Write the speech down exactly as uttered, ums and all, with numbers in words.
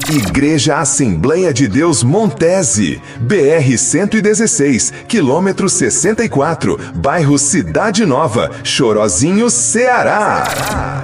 Igreja Assembleia de Deus Montese, B R cento e dezesseis, quilômetro sessenta e quatro, bairro Cidade Nova, Chorozinho, Ceará.